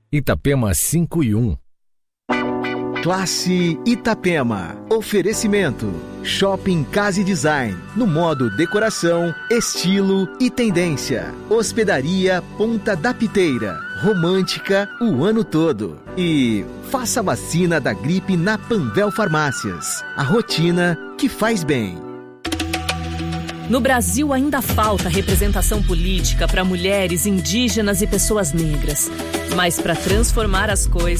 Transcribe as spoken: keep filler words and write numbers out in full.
Itapema cinco e um. Classe Itapema. Oferecimento. Shopping Casa e Design. No modo decoração, estilo e tendência. Hospedaria Ponta da Piteira. Romântica o ano todo. E faça a vacina da gripe na Panvel Farmácias. A rotina que faz bem. No Brasil ainda falta representação política para mulheres, indígenas e pessoas negras. Mas para transformar as coisas,